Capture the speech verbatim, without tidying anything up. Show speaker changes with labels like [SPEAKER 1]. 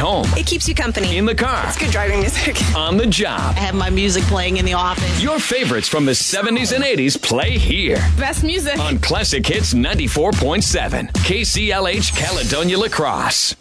[SPEAKER 1] home.
[SPEAKER 2] It keeps you company.
[SPEAKER 1] In the car.
[SPEAKER 2] It's good driving music.
[SPEAKER 1] On the job.
[SPEAKER 3] I have my music playing in the office.
[SPEAKER 1] Your favorites from the seventies and eighties play here.
[SPEAKER 2] Best music.
[SPEAKER 1] On Classic Hits ninety-four point seven. K C L H Caledonia La Crosse.